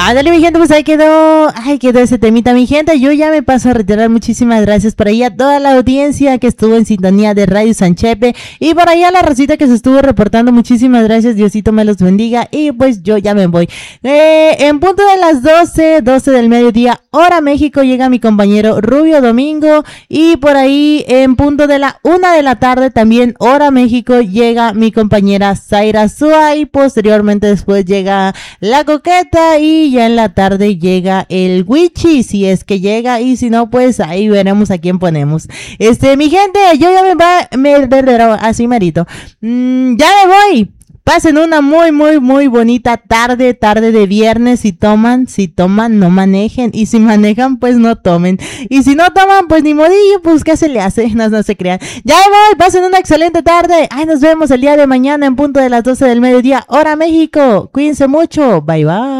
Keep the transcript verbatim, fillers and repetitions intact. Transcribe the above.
Ándale, mi gente, pues ahí quedó, ahí quedó ese temita, mi gente. Yo ya me paso a retirar. Muchísimas gracias por ahí a toda la audiencia que estuvo en sintonía de Radio Sanchepe y por ahí a la racita que se estuvo reportando. Muchísimas gracias, Diosito me los bendiga. Y pues yo ya me voy. Eh, en punto de las doce, doce del mediodía, hora México, llega mi compañero Rubio Domingo. Y por ahí en punto de la una de la tarde, también hora México, llega mi compañera Zaira Zua. Y posteriormente después llega la Coqueta y ya en la tarde llega el Wichi, si es que llega, y si no, pues ahí veremos a quién ponemos. Este, mi gente, yo ya me va, me, así merito, mm, ya me voy. Pasen una muy, muy, muy bonita tarde, tarde de viernes. Si toman, si toman, no manejen. Y si manejan, pues no tomen. Y si no toman, pues ni modillo, pues ¿qué se le hace? No, no se crean. Ya me voy, pasen una excelente tarde. Ay, nos vemos el día de mañana en punto de las doce del mediodía, hora México. Cuídense mucho. Bye, bye.